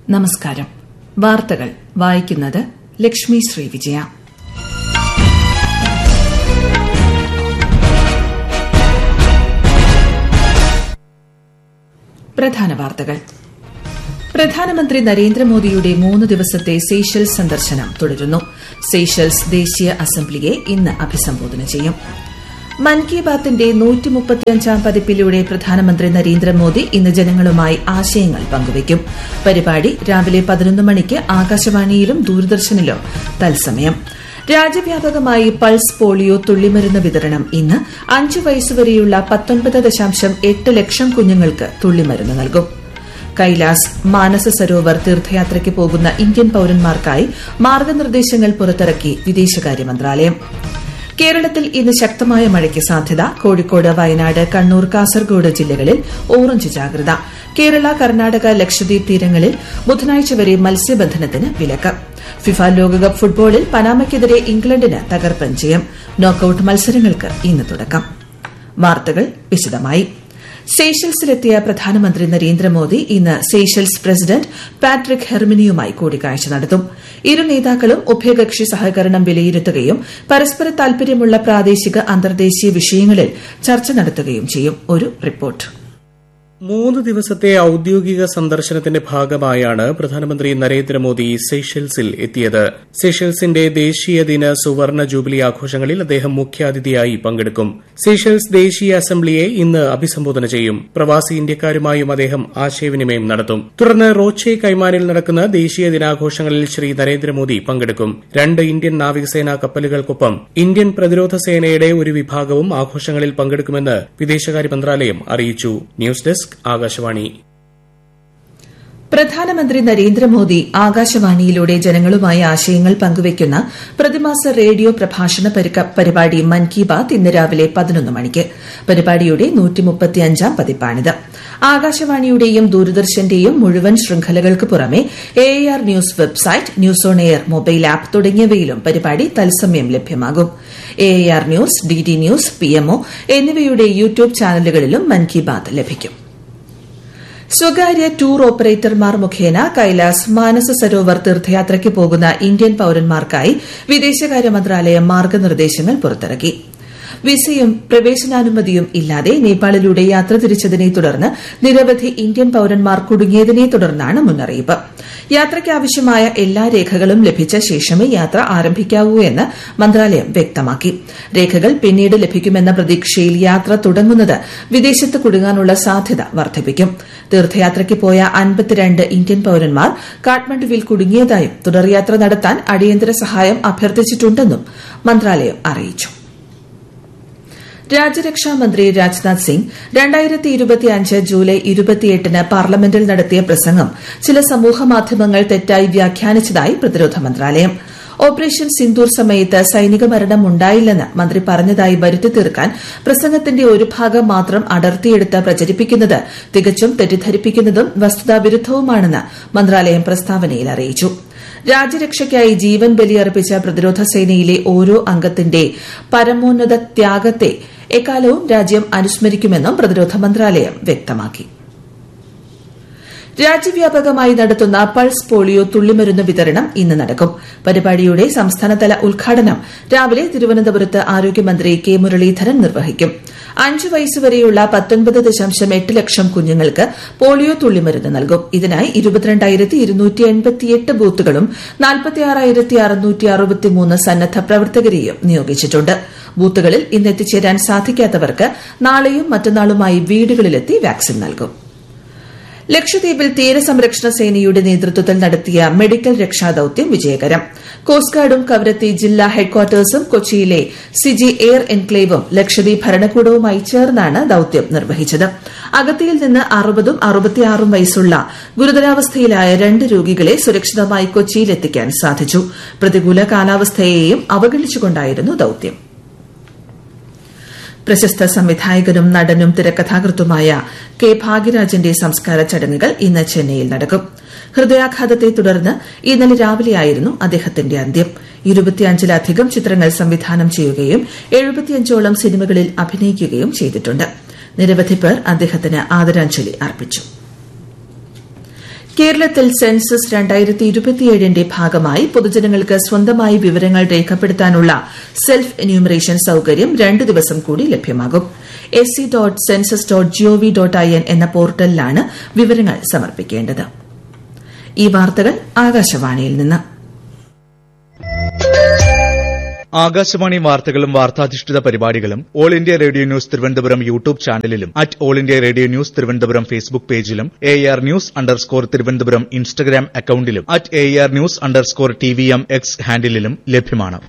നമസ്കാരം. വാർത്തകൾ വായിക്കുന്നത് ലക്ഷ്മി ശ്രീ വിജയ. പ്രധാന വാർത്തകൾ. പ്രധാനമന്ത്രി നരേന്ദ്രമോദിയുടെ 3 ദിവസത്തെ സെയ്ഷൽസ് സന്ദർശനം തുടരുന്നു. സെയ്ഷൽസ് ദേശീയ അസംബ്ലിയെ ഇന്ന് അഭിസംബോധന ചെയ്യും. മൻ കി ബാത്തിന്റെ 135-ാം പതിപ്പിലൂടെ പ്രധാനമന്ത്രി നരേന്ദ്രമോദി ഇന്ന് ജനങ്ങളുമായി ആശയങ്ങൾ പങ്കുവയ്ക്കും. പരിപാടി രാവിലെ 11 മണിക്ക് ആകാശവാണിയിലും ദൂരദർശനിലും തത്സമയം. രാജ്യവ്യാപകമായി പൾസ് പോളിയോ തുള്ളിമരുന്ന് വിതരണം ഇന്ന് 5 വയസ്സുവരെയുള്ള 19.8 ലക്ഷം കുഞ്ഞുങ്ങൾക്ക് തുള്ളിമരുന്ന് നൽകും. കൈലാസ് മാനസ സരോവർ തീർത്ഥയാത്രയ്ക്ക് പോകുന്ന ഇന്ത്യൻ പൌരന്മാർക്കായി മാർഗനിർദ്ദേശങ്ങൾ പുറത്തിറക്കി വിദേശകാര്യ മന്ത്രാലയം. കേരളത്തിൽ ഇന്ന് ശക്തമായ മഴയ്ക്ക് സാധ്യത. കോഴിക്കോട്, വയനാട്, കണ്ണൂർ, കാസർഗോഡ് ജില്ലകളിൽ ഓറഞ്ച് ജാഗ്രത. കേരള, കർണാടക, ലക്ഷദ്വീപ് തീരങ്ങളിൽ ബുധനാഴ്ച വരെ മത്സ്യബന്ധനത്തിന് വിലക്ക്. ഫിഫ ലോകകപ്പ് ഫുട്ബോളിൽ പനാമയ്ക്കെതിരെ ഇംഗ്ലണ്ടിന് തകർപ്പൻ ജയം. നോക്കൌട്ട് മത്സരങ്ങൾക്ക് ഇന്ന് തുടക്കം. വാർത്തകൾ വിശദമായി. സെയ്ഷൽസിലെത്തിയ പ്രധാനമന്ത്രി നരേന്ദ്രമോദി ഇന്ന് സെയ്ഷൽസ് പ്രസിഡന്റ് പാട്രിക് ഹെർമിനിയുമായി കൂടിക്കാഴ്ച നടത്തും. ഇരു നേതാക്കളും ഉഭയകക്ഷി സഹകരണം വിലയിരുത്തുകയും പരസ്പര താൽപര്യമുള്ള പ്രാദേശിക അന്തർദേശീയ വിഷയങ്ങളിൽ ചർച്ച നടത്തുകയും ചെയ്യും. ഒരു റിപ്പോർട്ട്. 3 ദിവസത്തെ ഔദ്യോഗിക സന്ദർശനത്തിന്റെ ഭാഗമായാണ് പ്രധാനമന്ത്രി നരേന്ദ്രമോദി സെയ്ഷൽസിൽ എത്തിയത്. സെയ്ഷൽസിന്റെ ദേശീയ ദിന സുവർണ ജൂബിലി ആഘോഷങ്ങളിൽ അദ്ദേഹം മുഖ്യാതിഥിയായി പങ്കെടുക്കും. സെയ്ഷൽസ് ദേശീയ അസംബ്ലിയെ ഇന്ന് അഭിസംബോധന ചെയ്യും. പ്രവാസി ഇന്ത്യക്കാരുമായും അദ്ദേഹം ആശയവിനിമയം നടത്തും. തുടർന്ന് റോച്ചെ കൈമാനിൽ നടക്കുന്ന ദേശീയ ദിനാഘോഷങ്ങളിൽ ശ്രീ നരേന്ദ്രമോദി പങ്കെടുക്കും. 2 ഇന്ത്യൻ നാവികസേനാ കപ്പലുകൾക്കൊപ്പം ഇന്ത്യൻ പ്രതിരോധ സേനയുടെ ഒരു വിഭാഗവും ആഘോഷങ്ങളിൽ പങ്കെടുക്കുമെന്ന് വിദേശകാര്യ മന്ത്രാലയം അറിയിച്ചു. News desk Akashvani. പ്രധാനമന്ത്രി നരേന്ദ്രമോദി ആകാശവാണിയിലൂടെ ജനങ്ങളുമായി ആശയങ്ങൾ പങ്കുവയ്ക്കുന്ന പ്രതിമാസ റേഡിയോ പ്രഭാഷണ പരിപാടി മൻ കി ബാത് ഇന്ന് രാവിലെ 11 മണിക്ക്. പരിപാടിയുടെ 135-ാം പതിപ്പാണിത്. ആകാശവാണിയുടെയും ദൂരദർശന്റെയും മുഴുവൻ ശൃംഖലകൾക്ക് പുറമെ AIR news website, news on air mobile app തുടങ്ങിയവയിലും പരിപാടി തത്സമയം ലഭ്യമാകും. AIR news, DD news, PMO എന്നിവയുടെ യൂട്യൂബ് ചാനലുകളിലും മൻ കി ബാത് ലഭിക്കും. സ്വകാര്യ ടൂർ ഓപ്പറേറ്റർമാർ മുഖേന കൈലാസ് മാനസ സരോവർ തീർത്ഥയാത്രയ്ക്ക് പോകുന്ന ഇന്ത്യൻ പൌരന്മാർക്കായി വിദേശകാര്യ മന്ത്രാലയം മാർഗനിർദ്ദേശങ്ങൾ പുറത്തിറക്കി. വിസയും പ്രവേശനാനുമതിയും ഇല്ലാതെ നേപ്പാളിലൂടെ യാത്ര തിരിച്ചതിനെ തുടർന്ന് നിരവധി ഇന്ത്യൻ പൌരന്മാർ കുടുങ്ങിയതിനെ തുടർന്നാണ് മുന്നറിയിപ്പ്. യാത്രയ്ക്കാവശ്യമായ എല്ലാ രേഖകളും ലഭിച്ച ശേഷമേ യാത്ര ആരംഭിക്കാവൂ എന്ന് മന്ത്രാലയം വ്യക്തമാക്കി. രേഖകൾ പിന്നീട് ലഭിക്കുമെന്ന പ്രതീക്ഷയിൽ യാത്ര തുടങ്ങുന്നത് വിദേശത്ത് കുടുങ്ങാനുള്ള സാധ്യത വർദ്ധിപ്പിക്കും. തീർത്ഥയാത്രയ്ക്ക് പോയ 52 ഇന്ത്യൻ പൌരന്മാർ കാഠ്മണ്ഡുവിൽ കുടുങ്ങിയതായും തുടർയാത്ര നടത്താൻ അടിയന്തര സഹായം അഭ്യർത്ഥിച്ചിട്ടുണ്ടെന്നും മന്ത്രാലയം അറിയിച്ചു. രാജ്യരക്ഷാമന്ത്രി രാജ്നാഥ് സിംഗ് 2025 ജൂലൈ 28-ന് പാർലമെന്റിൽ നടത്തിയ പ്രസംഗം ചില സമൂഹമാധ്യമങ്ങൾ തെറ്റായി വ്യാഖ്യാനിച്ചതായി പ്രതിരോധ മന്ത്രാലയം. ഓപ്പറേഷൻ സിന്ദൂർ സമയത്ത് സൈനിക മരണം ഉണ്ടായില്ലെന്ന് മന്ത്രി പറഞ്ഞതായി വരുത്തി തീർക്കാൻ പ്രസംഗത്തിന്റെ ഒരു ഭാഗം മാത്രം അടർത്തിയെടുത്ത് പ്രചരിപ്പിക്കുന്നത് തികച്ചും തെറ്റിദ്ധരിപ്പിക്കുന്നതും വസ്തുതാവിരുദ്ധവുമാണെന്ന് മന്ത്രാലയം പ്രസ്താവനയിൽ അറിയിച്ചു. രാജ്യരക്ഷയ്ക്കായി ജീവൻ ബലിയർപ്പിച്ച പ്രതിരോധ സേനയിലെ ഓരോ അംഗത്തിന്റെ പരമോന്നത ത്യാഗത്തെ എക്കാലവും രാജ്യം അനുസ്മരിക്കുമെന്നും പ്രതിരോധ മന്ത്രാലയം വ്യക്തമാക്കി. രാജ്യവ്യാപകമായി നടത്തുന്ന പൾസ് പോളിയോ തുള്ളിമരുന്ന് വിതരണം ഇന്ന് നടക്കും. പരിപാടിയുടെ സംസ്ഥാനതല ഉദ്ഘാടനം രാവിലെ തിരുവനന്തപുരത്ത് ആരോഗ്യമന്ത്രി കെ മുരളീധരൻ നിർവഹിക്കും. 5 വയസ്സുവരെയുള്ള 19.8 ലക്ഷം കുഞ്ഞുങ്ങൾക്ക് പോളിയോ തുള്ളിമരുന്ന് നൽകും. ഇതിനായി 22,288 ബൂത്തുകളും 46,663 സന്നദ്ധ പ്രവർത്തകരെയും നിയോഗിച്ചിട്ടുണ്ട്. ബൂത്തുകളിൽ ഇന്ന് എത്തിച്ചേരാൻ സാധിക്കാത്തവർക്ക് നാളെയും മറ്റന്നാളുമായി വീടുകളിലെത്തി വാക്സിൻ നൽകും. ലക്ഷദ്വീപിൽ തീരസംരക്ഷണ സേനയുടെ നേതൃത്വത്തിൽ നടത്തിയ മെഡിക്കൽ രക്ഷാദൌത്യം വിജയകരം. കോസ്റ്റ് ഗാർഡും കവരത്തി ജില്ലാ ഹെഡ്ക്വാർട്ടേഴ്സും കൊച്ചിയിലെ സിജി എയർ എൻക്ലേവും ലക്ഷദ്വീപ് ഭരണകൂടവുമായി ചേർന്നാണ് ദൌത്യം നിർവഹിച്ചത്. അഗത്തിയിൽ നിന്ന് 60ഉം 66ഉം വയസ്സുള്ള ഗുരുതരാവസ്ഥയിലായ 2 രോഗികളെ സുരക്ഷിതമായി കൊച്ചിയിലെത്തിക്കാൻ സാധിച്ചു. പ്രതികൂല കാലാവസ്ഥയെയും അവഗണിച്ചുകൊണ്ടായിരുന്നു ദൌത്യം. പ്രശസ്ത സംവിധായകനും നടനും തിരക്കഥാകൃത്തുമായ കെ ഭാഗ്യരാജന്റെ സംസ്കാര ചടങ്ങുകൾ ഇന്ന് ചെന്നൈയിൽ നടക്കും. ഹൃദയാഘാതത്തെ തുടർന്ന് ഇന്നലെ രാവിലെയായിരുന്നു അദ്ദേഹത്തിന്റെ അന്ത്യം. 25-ലധികം ചിത്രങ്ങൾ സംവിധാനം ചെയ്യുകയും 75ഓളം സിനിമകളിൽ അഭിനയിക്കുകയും ചെയ്തിട്ടുണ്ട്. നിരവധി പേർ അദ്ദേഹത്തിന് ആദരാഞ്ജലി അർപ്പിച്ചു. കേരളത്തിൽ സെൻസസ് 2027ന്റെ ഭാഗമായി പൊതുജനങ്ങൾക്ക് സ്വന്തമായി വിവരങ്ങൾ രേഖപ്പെടുത്താനുള്ള സെൽഫ് എന്യൂമറേഷൻ സൌകര്യം 2 ദിവസം കൂടി ലഭ്യമാകും. sc.census.gov.in എന്ന പോർട്ടലിലാണ് വിവരങ്ങൾ സമർപ്പിക്കേണ്ടത്. ഈ വാർത്തകൾ ആകാശവാണിയിൽ നിന്ന്. ആകാശവാണി വാർത്തകളും വാർത്താധിഷ്ഠിത പരിപാടികളും all India radio news Thiruvananthapuram YouTube ചാനലിലും all India radio news Thiruvananthapuram Facebook പേജിലും AR News_ തിരുവനന്തപുരം ഇൻസ്റ്റഗ്രാം അക്കൌണ്ടിലും AR News_TVM X ഹാൻഡിലും ലഭ്യമാണ്.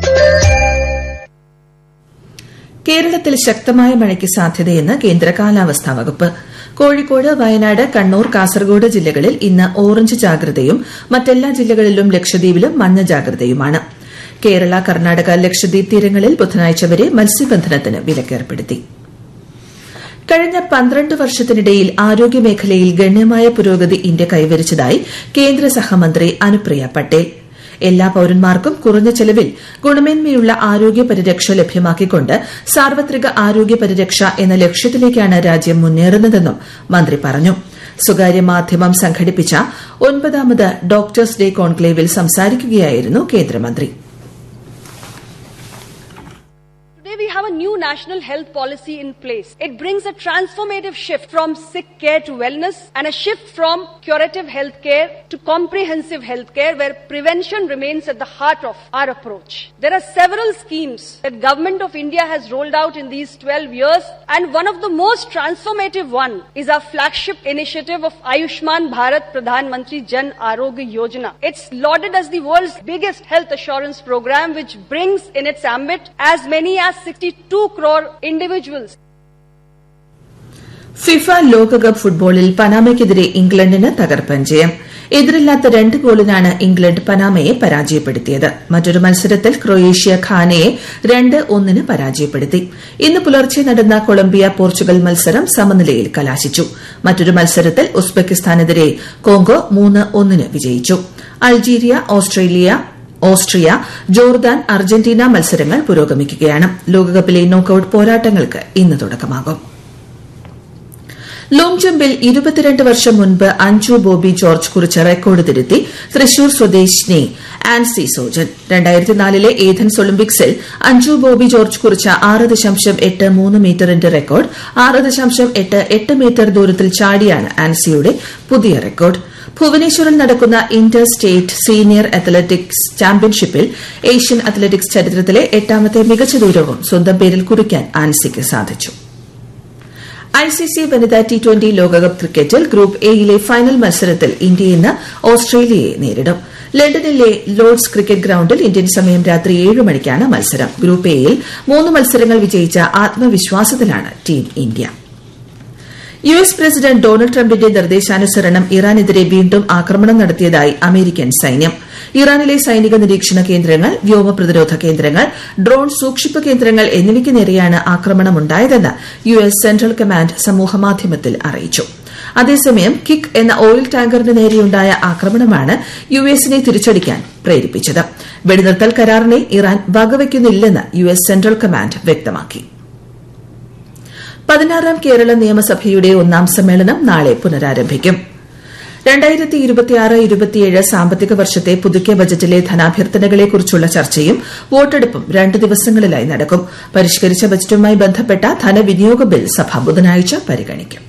കേരളത്തിൽ ശക്തമായ മഴയ്ക്ക് സാധ്യതയെന്ന് കേന്ദ്ര കാലാവസ്ഥാ വകുപ്പ്. കോഴിക്കോട്, വയനാട്, കണ്ണൂർ, കാസർഗോഡ് ജില്ലകളിൽ ഇന്ന് ഓറഞ്ച് ജാഗ്രതയും മറ്റെല്ലാ ജില്ലകളിലും ലക്ഷദ്വീപിലും മഞ്ഞ ജാഗ്രതയുമാണ്. കേരള, കർണാടക, ലക്ഷദ്വീപ് തീരങ്ങളിൽ ബുധനാഴ്ച വരെ മത്സ്യബന്ധനത്തിന് വിലക്കേർപ്പെടുത്തി. കഴിഞ്ഞ 12 വർഷത്തിനിടയിൽ ആരോഗ്യമേഖലയിൽ ഗണ്യമായ പുരോഗതി ഇന്ത്യ കൈവരിച്ചതായി കേന്ദ്ര സഹമന്ത്രി അനുപ്രിയ പട്ടേൽ. എല്ലാ പൌരന്മാർക്കും കുറഞ്ഞ ചെലവിൽ ഗുണമേന്മയുള്ള ആരോഗ്യ പരിരക്ഷ ലഭ്യമാക്കിക്കൊണ്ട് സാർവത്രിക ആരോഗ്യ പരിരക്ഷ എന്ന ലക്ഷ്യത്തിലേക്കാണ് രാജ്യം മുന്നേറുന്നതെന്നും മന്ത്രി പറഞ്ഞു. സ്വകാര്യ മാധ്യമം സംഘടിപ്പിച്ച 9ാമത് ഡോക്ടേഴ്സ് ഡേ കോൺക്ലേവിൽ സംസാരിക്കുകയായിരുന്നു കേന്ദ്രമന്ത്രി. We have a new national health policy in place. It brings a transformative shift from sick care to wellness and a shift from curative health care to comprehensive health care where prevention remains at the heart of our approach. There are several schemes that Government of India has rolled out in these 12 years and one of the most transformative one is our flagship initiative of Ayushman Bharat Pradhan Mantri Jan Arogya Yojana. It's lauded as the world's biggest health assurance program which brings in its ambit as many as 62 crore individuals. FIFA ലോകകപ്പ് ഫുട്ബോളിൽ പനാമയ്ക്കെതിരെ ഇംഗ്ലണ്ടിന് തകർപ്പൻ ജയം. എതിരില്ലാത്ത 2 ഗോളിനാണ് England പനാമയെ പരാജയപ്പെടുത്തിയത്. മറ്റൊരു മത്സരത്തിൽ ക്രൊയേഷ്യ ഘാനയെ 2-1 പരാജയപ്പെടുത്തി. ഇന്ന് പുലർച്ചെ നടന്ന കൊളംബിയ പോർച്ചുഗൽ മത്സരം സമനിലയിൽ കലാശിച്ചു. മറ്റൊരു മത്സരത്തിൽ ഉസ്ബെക്കിസ്ഥാനെതിരെ കോങ്കോ 3-1 വിജയിച്ചു. അൾജീരിയ, ഓസ്ട്രിയ, ജോർദാൻ, അർജന്റീന മത്സരങ്ങൾ പുരോഗമിക്കുകയാണ്. ലോകകപ്പിലെ നോക്കൌട്ട് പോരാട്ടങ്ങൾക്ക് ഇന്ന് തുടക്കമാകും. ലോങ് ജമ്പിൽ 22 വർഷം മുൻപ് അഞ്ജു ബോബി ജോർജ് കുറിച്ച റെക്കോർഡ് തിരുത്തി തൃശൂർ സ്വദേശിനി ആൻസി സോജൻ. 2004 ഏഥൻസ് ഒളിമ്പിക്സിൽ അഞ്ജു ബോബി ജോർജ് കുറിച്ച 6.83 മീറ്ററിന്റെ റെക്കോർഡ് 6.88 മീറ്റർ ദൂരത്തിൽ ചാടിയാണ് ആൻസിയുടെ പുതിയ റെക്കോർഡ്. ഭുവനേശ്വറിൽ നടക്കുന്ന ഇന്റർ സ്റ്റേറ്റ് സീനിയർ അത്ലറ്റിക്സ് ചാമ്പ്യൻഷിപ്പിൽ ഏഷ്യൻ അത്ലറ്റിക്സ് ചരിത്രത്തിലെ 8ാമത്തെ മികച്ച ദൂരവും സ്വന്തം പേരിൽ കുറിക്കാൻ ആൻസിക്ക് സാധിച്ചു. ICC വനിതാ T20 ലോകകപ്പ് ക്രിക്കറ്റിൽ ഗ്രൂപ്പ് എയിലെ ഫൈനൽ മത്സരത്തിൽ ഇന്ത്യ ഇന്ന് ഓസ്ട്രേലിയയെ നേരിടും. ലണ്ടനിലെ ലോർഡ്സ് ക്രിക്കറ്റ് ഗ്രൌണ്ടിൽ ഇന്ത്യൻ സമയം രാത്രി 7 മണിക്കാണ് മത്സരം. ഗ്രൂപ്പ് എയിൽ 3 മത്സരങ്ങൾ വിജയിച്ച ആത്മവിശ്വാസത്തിലാണ് team India. US president Donald ട്രംപിന്റെ നിർദ്ദേശാനുസരണം ഇറാനെതിരെ വീണ്ടും ആക്രമണം നടത്തിയതായി അമേരിക്കൻ സൈന്യം. ഇറാനിലെ സൈനിക നിരീക്ഷണ കേന്ദ്രങ്ങൾ, വ്യോമ പ്രതിരോധ കേന്ദ്രങ്ങൾ, ഡ്രോൺ സൂക്ഷിപ്പ് കേന്ദ്രങ്ങൾ എന്നിവയ്ക്ക് നേരെയാണ് ആക്രമണമുണ്ടായതെന്ന് US സെൻട്രൽ കമാൻഡ് സമൂഹമാധ്യമത്തിൽ അറിയിച്ചു. അതേസമയം കിക്ക് എന്ന ഓയിൽ ടാങ്കറിന് നേരെയുണ്ടായ ആക്രമണമാണ് USനെ തിരിച്ചടിക്കാൻ പ്രേരിപ്പിച്ചത്. വെടിനിർത്തൽ കരാറിനെ ഇറാൻ വകവയ്ക്കുന്നില്ലെന്ന് US സെൻട്രൽ കമാൻഡ് വ്യക്തമാക്കി. 16ാം കേരള നിയമസഭയുടെ 1ാം സമ്മേളനം നാളെ പുനരാരംഭിക്കും. 2026-27 സാമ്പത്തിക വർഷത്തെ പുതുക്കിയ ബജറ്റിലെ ധനാഭ്യർത്ഥനകളെക്കുറിച്ചുള്ള ചർച്ചയും വോട്ടെടുപ്പും 2 ദിവസങ്ങളിലായി നടക്കും. പരിഷ്കരിച്ച ബജറ്റുമായി ബന്ധപ്പെട്ട ധനവിനിയോഗ ബിൽ സഭ ബുധനാഴ്ച പരിഗണിക്കും.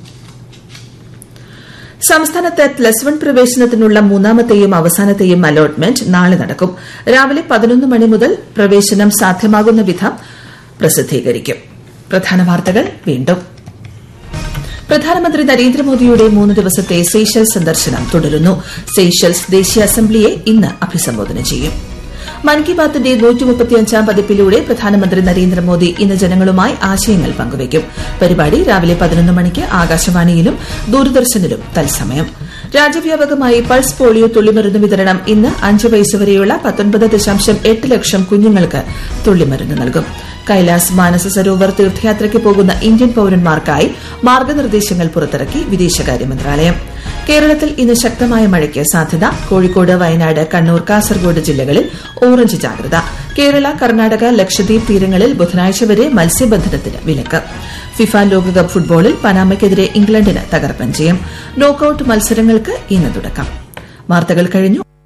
സംസ്ഥാനത്ത് +1 പ്രവേശനത്തിനുള്ള 3ാമത്തെയും അവസാനത്തെയും അലോട്ട്മെന്റ് നാളെ നടക്കും. രാവിലെ 11 മണി മുതൽ പ്രവേശനം സാധ്യമാകുന്ന വിധം പ്രസിദ്ധീകരിക്കും. പ്രധാന വാർത്തകൾ വീണ്ടും. പ്രധാനമന്ത്രി നരേന്ദ്രമോദിയുടെ 3 ദിവസത്തെ സെയ്ഷൽസ് സന്ദർശനം തുടരുന്നു. സെയ്ഷൽസ് ദേശീയ അസംബ്ലിയെ ഇന്ന് അഭിസംബോധന ചെയ്യും. മൻ കി ബാത്തിന്റെ 135ാം പതിപ്പിലൂടെ പ്രധാനമന്ത്രി നരേന്ദ്രമോദി ഇന്ന് ജനങ്ങളുമായി ആശയങ്ങൾ പങ്കുവയ്ക്കും. പരിപാടി രാവിലെ 11 മണിക്ക് ആകാശവാണിയിലും ദൂരദർശനിലും തത്സമയം. രാജ്യവ്യാപകമായി പൾസ് പോളിയോ തുള്ളിമരുന്ന് വിതരണം ഇന്ന് 5 വയസ്സുവരെയുള്ള 19.8 ലക്ഷം കുഞ്ഞുങ്ങൾക്ക് തുള്ളിമരുന്ന് നൽകും. കൈലാസ് മാനസ സരോവർ തീർത്ഥയാത്രയ്ക്ക് പോകുന്ന ഇന്ത്യൻ പൌരന്മാർക്കായി മാർഗനിർദ്ദേശങ്ങൾ പുറത്തിറക്കി വിദേശകാര്യ മന്ത്രാലയം. കേരളത്തിൽ ഇന്ന് ശക്തമായ മഴയ്ക്ക് സാധ്യത. കോഴിക്കോട്, വയനാട്, കണ്ണൂർ, കാസർഗോഡ് ജില്ലകളിൽ ഓറഞ്ച് ജാഗ്രത. കേരള, കർണാടക, ലക്ഷദ്വീപ് തീരങ്ങളിൽ ബുധനാഴ്ച വരെ മത്സ്യബന്ധനത്തിന് വിലക്ക്. ഫിഫ ലോകകപ്പ് ഫുട്ബോളിൽ പനാമയ്ക്കെതിരെ ഇംഗ്ലണ്ടിന് തകർപ്പൻ ജയം. നോക്കൌട്ട് മത്സരങ്ങൾക്ക് ഇന്ന് തുടക്കം. വാർത്തകൾ കഴിഞ്ഞു.